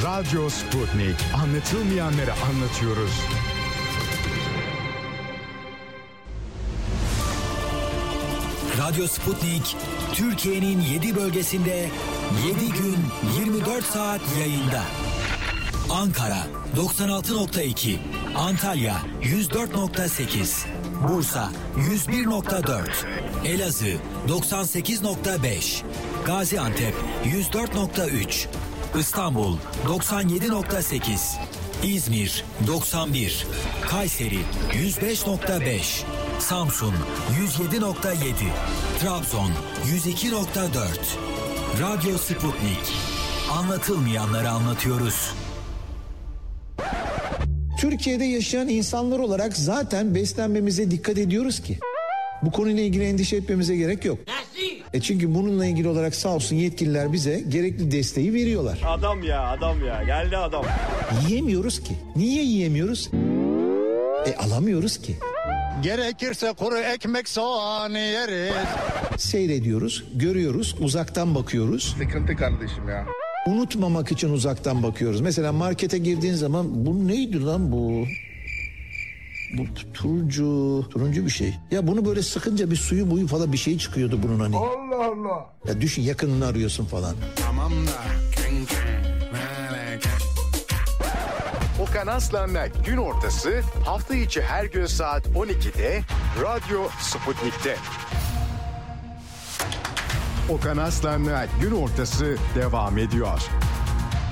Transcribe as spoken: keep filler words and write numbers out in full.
Radyo Sputnik. Anlatılmayanları anlatıyoruz. Radyo Sputnik, Türkiye'nin yedi bölgesinde yedi gün yirmi dört saat yayında. Ankara doksan altı nokta iki, Antalya yüz dört nokta sekiz, Bursa yüz bir nokta dört, Elazığ doksan sekiz nokta beş, Gaziantep yüz dört nokta üç, İstanbul doksan yedi nokta sekiz, İzmir doksan bir, Kayseri yüz beş nokta beş, Samsun yüz yedi nokta yedi, Trabzon yüz iki nokta dört. Radyo Sputnik. Anlatılmayanları anlatıyoruz. Türkiye'de yaşayan insanlar olarak zaten beslenmemize dikkat ediyoruz ki. Bu konuyla ilgili endişe etmemize gerek yok. E çünkü bununla ilgili olarak sağ olsun yetkililer bize gerekli desteği veriyorlar. Adam ya adam ya geldi adam. Yiyemiyoruz ki. Niye yiyemiyoruz? E alamıyoruz ki. Gerekirse kuru ekmek soğan yeriz. Seyrediyoruz, görüyoruz, uzaktan bakıyoruz. Sıkıntı kardeşim ya. Unutmamak için uzaktan bakıyoruz. Mesela markete girdiğin zaman bu neydi lan bu? Bu turuncu, turuncu bir şey. Ya bunu böyle sıkınca bir suyu buyu falan bir şey çıkıyordu bunun hani. Allah Allah. Ya düşün yakınını arıyorsun falan. Tamam da. Okan Aslan'la gün ortası hafta içi her gün saat on ikide Radyo Sputnik'te. Okan Aslan'la gün ortası devam ediyor.